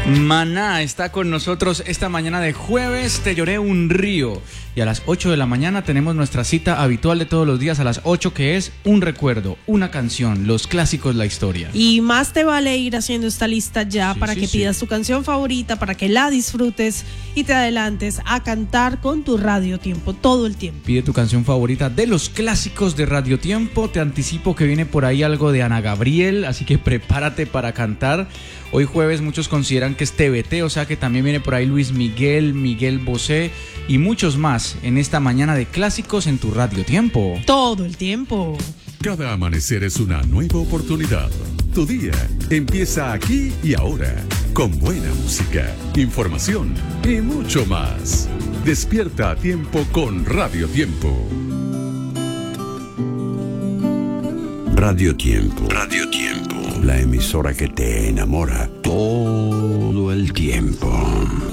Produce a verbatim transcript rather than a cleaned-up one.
Maná está con nosotros esta mañana de jueves. Te lloré un río. Y a las ocho de la mañana tenemos nuestra cita habitual de todos los días a las ocho, que es un recuerdo, una canción, los clásicos, la historia. Y más te vale ir haciendo esta lista ya Sí, para sí, que sí. pidas tu canción favorita, para que la disfrutes y te adelantes a cantar con tu Radio Tiempo todo el tiempo. Pide tu canción favorita de los clásicos de Radio Tiempo. Te anticipo que viene por ahí algo de Ana Gabriel, así que prepárate para cantar. Hoy jueves muchos consideran que es T B T, o sea que también viene por ahí Luis Miguel, Miguel Bosé y muchos más en esta mañana de clásicos en tu Radio Tiempo. Todo el tiempo. Cada amanecer es una nueva oportunidad. Tu día empieza aquí y ahora, con buena música, información y mucho más. Despierta a tiempo con Radio Tiempo. Radio Tiempo. Radio Tiempo. La emisora que te enamora todo el tiempo.